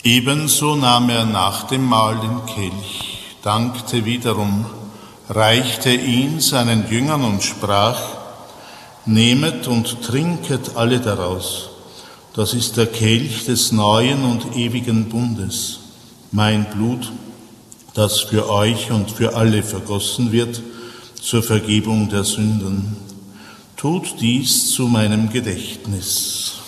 Ebenso nahm er nach dem Mahl den Kelch, dankte wiederum, reichte ihn seinen Jüngern und sprach: Nehmet und trinket alle daraus. Das ist der Kelch des neuen und ewigen Bundes, mein Blut, das für euch und für alle vergossen wird zur Vergebung der Sünden. Tut dies zu meinem Gedächtnis.